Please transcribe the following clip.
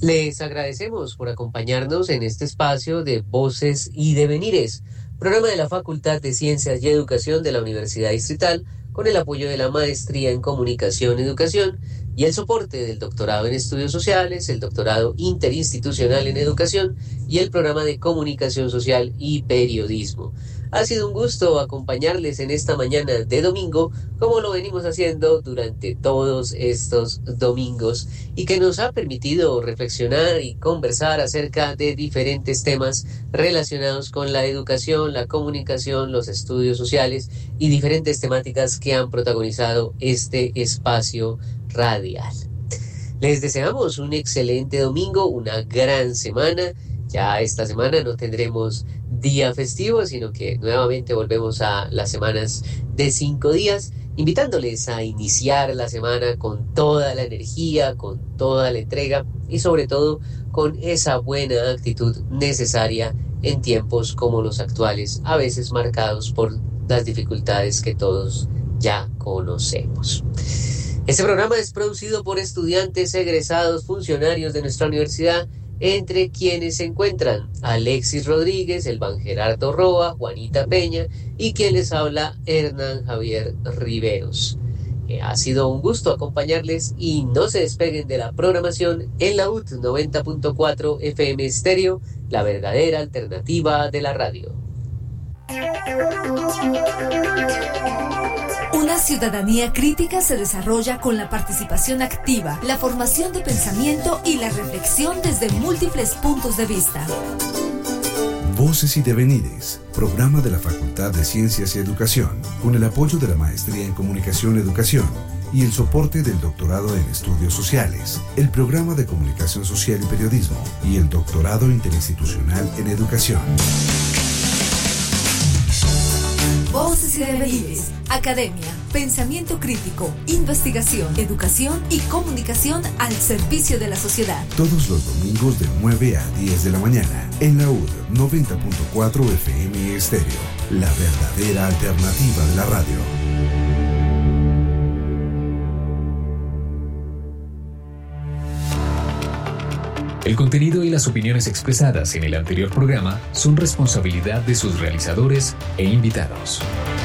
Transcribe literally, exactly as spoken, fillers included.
Les agradecemos por acompañarnos en este espacio de Voces y Devenires, programa de la Facultad de Ciencias y Educación de la Universidad Distrital, con el apoyo de la Maestría en Comunicación y Educación y el soporte del Doctorado en Estudios Sociales, el Doctorado Interinstitucional en Educación y el Programa de Comunicación Social y Periodismo. Ha sido un gusto acompañarles en esta mañana de domingo, como lo venimos haciendo durante todos estos domingos, y que nos ha permitido reflexionar y conversar acerca de diferentes temas relacionados con la educación, la comunicación, los estudios sociales y diferentes temáticas que han protagonizado este espacio radial. Les deseamos un excelente domingo, una gran semana. Ya esta semana no tendremos día festivo, sino que nuevamente volvemos a las semanas de cinco días, invitándoles a iniciar la semana con toda la energía, con toda la entrega y sobre todo con esa buena actitud necesaria en tiempos como los actuales, a veces marcados por las dificultades que todos ya conocemos. Este programa es producido por estudiantes, egresados, funcionarios de nuestra universidad, entre quienes se encuentran Alexis Rodríguez, Elvan Gerardo Roa, Juanita Peña y quien les habla, Hernán Javier Riveros. Eh, ha sido un gusto acompañarles y no se despeguen de la programación en la U T noventa punto cuatro F M Estéreo, la verdadera alternativa de la radio. Una ciudadanía crítica se desarrolla con la participación activa, la formación de pensamiento y la reflexión desde múltiples puntos de vista. Voces y Devenires, programa de la Facultad de Ciencias y Educación, con el apoyo de la Maestría en Comunicación y Educación y el soporte del Doctorado en Estudios Sociales, el Programa de Comunicación Social y Periodismo y el Doctorado Interinstitucional en Educación. Voces y Devenires, academia, pensamiento crítico, investigación, educación y comunicación al servicio de la sociedad. Todos los domingos de nueve a diez de la mañana en la U D noventa punto cuatro F M Estéreo, la verdadera alternativa de la radio. El contenido y las opiniones expresadas en el anterior programa son responsabilidad de sus realizadores e invitados.